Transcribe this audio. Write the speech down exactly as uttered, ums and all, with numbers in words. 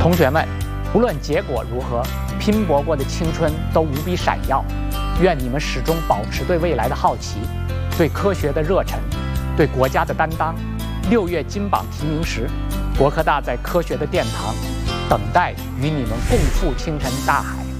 同学们，无论结果如何，拼搏过的青春都无比闪耀。愿你们始终保持对未来的好奇，对科学的热忱，对国家的担当。六月金榜题名时，国科大在科学的殿堂，等待与你们共赴星辰大海。